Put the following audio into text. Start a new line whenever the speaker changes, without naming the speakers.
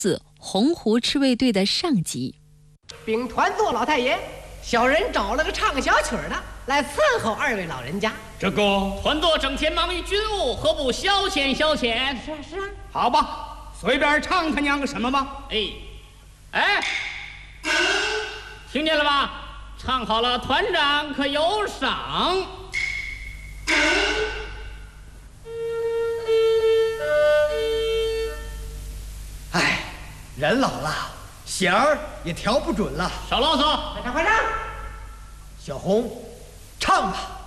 自洪湖赤卫队的上级。
禀团座老太爷，小人找了个唱小曲的来伺候二位老人家。
这个团座整天忙于军务，何不消遣消遣？
是啊。
好吧，随便唱他娘个什么吧。哎，听见了吧？唱好了，团长可有赏。
哎，人老了，弦儿也调不准了。
少啰嗦，
快唱快唱！
小红，唱吧。